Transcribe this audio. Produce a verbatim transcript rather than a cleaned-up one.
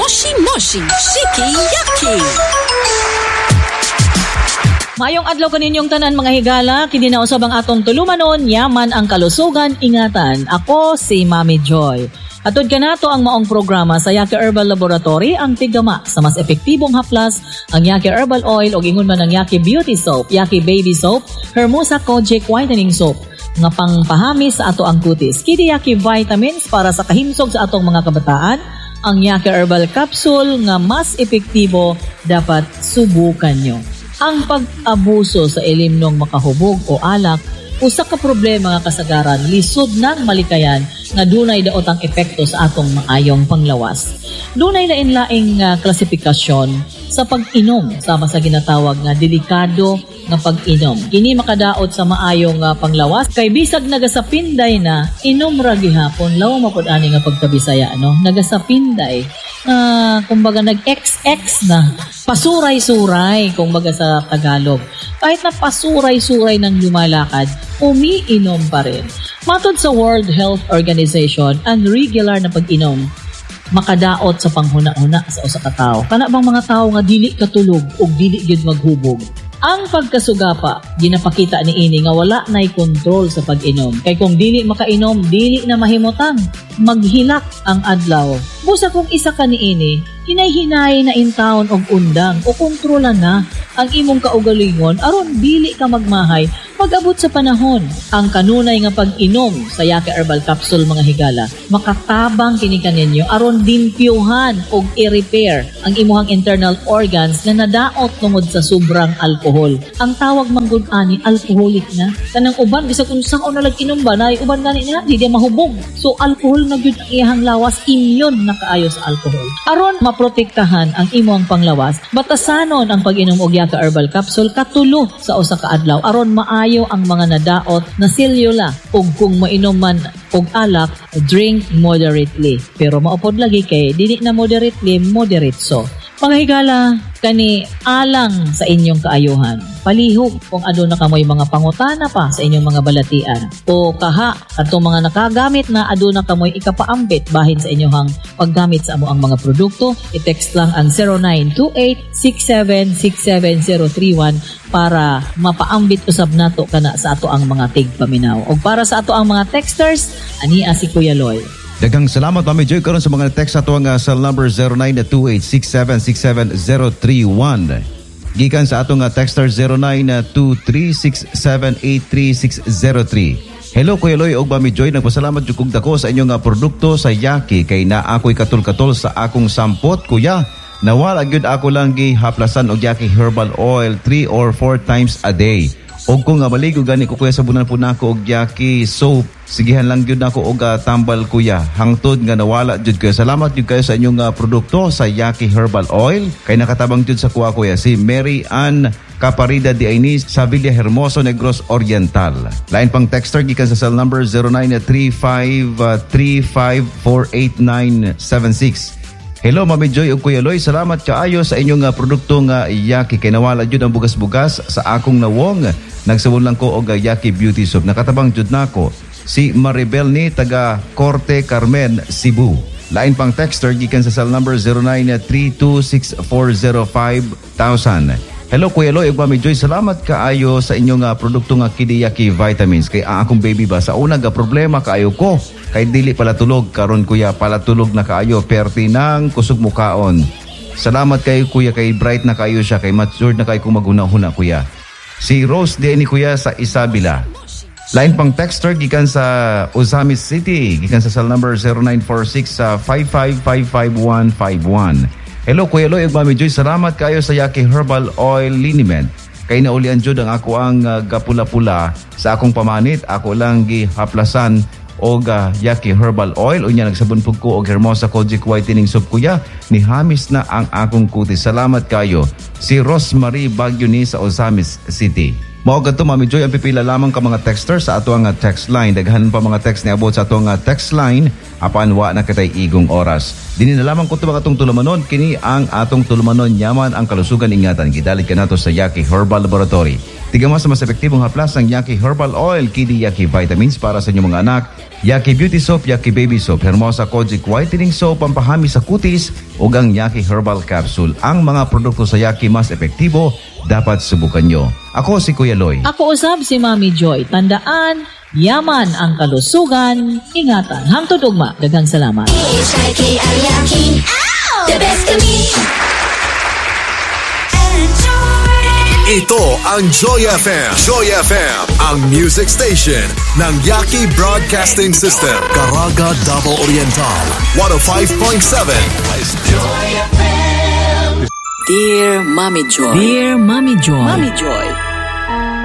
Moshi Moshi Shiki Yaki. Mayong adlaw kaninyong tanan mga higala, kini na usab ang atong tulumanon, yaman ang kalusugan, ingatan. Ako si Mami Joy. Atod kanato ang maong programa sa Yaki Herbal Laboratory, ang tigama sa mas epektibong haplas, ang Yaki Herbal Oil o ingon man ang Yaki Beauty Soap, Yaki Baby Soap, Hermosa Kojic Whitening Soap, nga pangpahamis sa ato ang kutis. Kini Yaki Vitamins para sa kahimsog sa atong mga kabataan, ang Yaki Herbal Capsule nga mas epektibo, dapat subukan nyo. Ang pag-abuso sa ilim ng makahubog o alak, usa ka problema nga kasagaran, lisod ng malikayan nga dunay daot ang epekto sa atong maayong panglawas. Dunay lain-laing uh, klasifikasyon sa pag-inom sama sa ginatawag nga delikado nga pag-inom. Kini makadaot sa maayong uh, panglawas kay bisag nagasapinday na inom ra gihapon law mapud ani nga pagkabisaya no. Nagasapinday uh, kumbaga nag-X X na pasuray-suray kumbaga sa Tagalog. Kahit na pasuray-suray ng lumalakad, umiinom pa rin. Matod sa World Health Organization, ang regular na pag-inom makadaot sa panghuna-huna sa usa ka tawo. Kana bang mga tawo nga dili katulog o dili gyud maghubog? Ang pagkasugapa, ginapakita ni ini nga wala nay kontrol sa pag-inom. Kay kung dili makainom, dili na mahimutang maghilak ang adlaw. Busa kung isa ka ni ini, hinay-hinay na in town og undang o kontrolan na ang imong kaugalingon aron dili ka magmahay pag-abot sa panahon. Ang kanunay nga pag-inom sa Yaki Herbal Capsule mga higala, makatabang kini kaninyo aron limpyuhan og i-repair ang imuhang internal organs na nadaot tungod sa sobrang alcohol. Ang tawag manggod ani alcoholic na. Kanang uban bisag kung saan na nag-inom ba na uban gani na di dia mahubog. So alcohol na gyud ang iyang lawas, immune na kaayo sa alcohol. Aron maprotektahan ang imong panglawas, batasanon ang pag-inom og Yaki Herbal Capsule katulo sa usa ka adlaw aron maayo ang mga nadaot na selula ug kung mainom man og alak, drink moderately. Pero maupod lagi kay dili na moderately, moderatso. Mga higala, kani alang sa inyong kaayuhan. Palihog kung aduna kamoy mga pangutana pa sa inyong mga balatian. O kaha, katong mga nakagamit na aduna kamoy ikapaambit bahin sa inyong paggamit sa amo ang mga produkto, i-text lang ang zero nine two eight six seven six seven zero three one para mapaambit usab nato kana sa ato ang mga tigpaminaw. O para sa ato ang mga texters, ania si Kuya Loy. Daghang salamat Mami Joy karon sa mga text ato ang uh, cell number zero nine two eight six seven six seven zero three one. Gikan sa atong uh, texter zero nine two three six seven eight three six zero three. Hello Kuya Loy og Mami Joy, nagpasalamat jud kog dako sa inyong uh, produkto sa Yaki kay na ako'y katul-katul sa akong sampot kuya. Nawala gyud ako lang gihaplasan og Yaki Herbal Oil three or four times a day. Og kung nga maligo gani ko kuya sa bunan po nako og Yaki soap, sigihan lang gyud nako og uh, tambal kuya. Hangtod nga nawala jud kuya. Salamat jud kayo sa inyong uh, produkto sa Yaki Herbal Oil. Kay nakatabang jud sa kuha kuya si Mary Ann Caparida de Ainis sa Villa Hermoso, Negros Oriental. Lain pang texter gikan sa cell number zero nine three five three five four eight nine seven six. Hello Mami Joy ug Kuya Loy, salamat kaayo sa inyong uh, produkto nga Yaki kay nawala jud ang bugas-bugas sa akong nawong. Nagsabon lang ko og uh, Yaki Beauty Soap. Nakatabang jud nako si Maribel ni taga Corte Carmen, Cebu. Lain pang texter gikan sa cell number zero nine three two six four zero five thousand. Hello Kuya Loy ug Mami Joy, salamat kaayo sa inyong uh, produkto nga Kidi Yaki Vitamins kay ang akong baby ba sa una ga problema kaayo ko. Kay dili pala tulog karon kuya, pala tulog na kaayo perti nang kusog mukaon. Salamat kay kuya kay bright na kaayo siya kay matured na kay kung maghuna-huna kuya. Si Rose di ni kuya sa Isabela. Line pang texter gikan sa Ozamis City gikan sa cell number zero nine four six five five five five one five one. Hello Kuya Loy ug Mami Joy, salamat kayo sa Yaki Herbal Oil Liniment. Kay naulian jud ang ako ang uh, gapula-pula sa akong pamanit, ako lang gihaplasan og uh, Yaki Herbal Oil unya nagsabon pug ko og Hermosa Kojic Whitening Soap kuya, ni hamis na ang akong kutis. Salamat kayo. Si Rosemary Bagyo ni sa Ozamis City. Mao kadto Mami Joy, ang pipila lamang ka mga texter sa ato ang text line. Daghan pa mga text ni abot sa ato ang text line apan wa na katay igong oras. Dinhi na lamang kuto mga atong tulumanon, kini ang atong tulumanon yaman ang kalusugan ingatan. Gidalit ka nato sa Yaki Herbal Laboratory. Tigamas sa mas epektibong haplas ng Yaki Herbal Oil, Kidi Yaki Vitamins para sa inyong mga anak, Yaki Beauty Soap, Yaki Baby Soap, Hermosa Kojic Whitening Soap, pampahami sa kutis, ug ang Yaki Herbal Capsule. Ang mga produkto sa Yaki mas epektibo, dapat subukan nyo. Ako si Kuya Loy. Ako usab si Mami Joy. Tandaan, yaman ang kalusugan, ingatan. Hangtod ugma, daghang salamat. The best to me. Ito ang Joy F M. Joy F M, ang music station ng Yaki Broadcasting System. Caraga, Davao Oriental. one oh five point seven. Dear Mommy Joy. Dear Mami Joy. Mommy Joy.